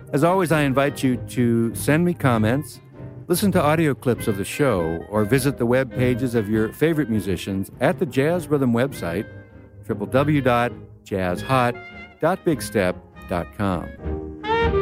As always, I invite you to send me comments, listen to audio clips of the show, or visit the web pages of your favorite musicians at the Jazz Rhythm website, www.jazzhot.bigstep.com.